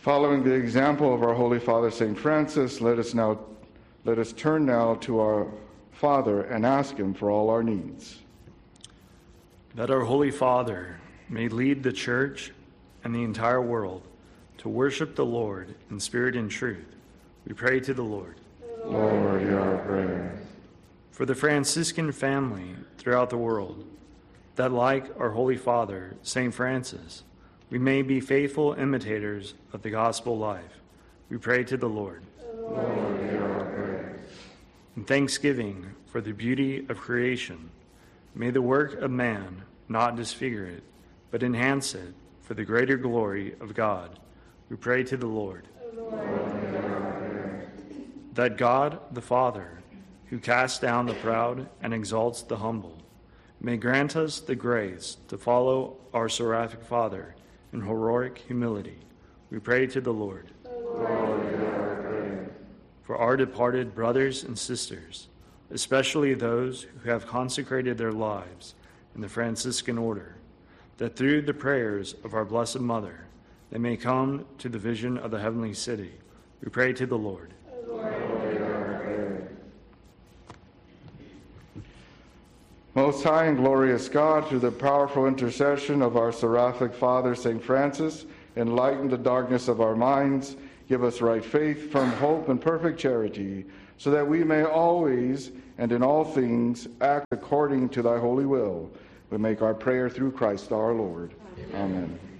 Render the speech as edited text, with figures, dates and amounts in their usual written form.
Following the example of our Holy Father, St. Francis, let us turn now to our Father and ask him for all our needs. That our Holy Father may lead the Church and the entire world to worship the Lord in spirit and truth, we pray to the Lord. Lord, hear our prayers. For the Franciscan family throughout the world, that like our Holy Father, St. Francis, we may be faithful imitators of the gospel life, we pray to the Lord. Lord, hear our prayers. In thanksgiving for the beauty of creation, may the work of man not disfigure it, but enhance it for the greater glory of God, we pray to the Lord. Lord, hear our prayers. That God the Father, who casts down the proud and exalts the humble, may grant us the grace to follow our seraphic Father in heroic humility, we pray to the Lord. Lord, hear our prayers. For our departed brothers and sisters, especially those who have consecrated their lives in the Franciscan order, that through the prayers of our Blessed Mother, they may come to the vision of the heavenly city, we pray to the Lord. Lord, hear our prayers. Most high and glorious God, through the powerful intercession of our seraphic Father, St. Francis, enlighten the darkness of our minds, give us right faith, firm hope, and perfect charity, so that we may always and in all things act according to thy holy will. We make our prayer through Christ our Lord. Amen.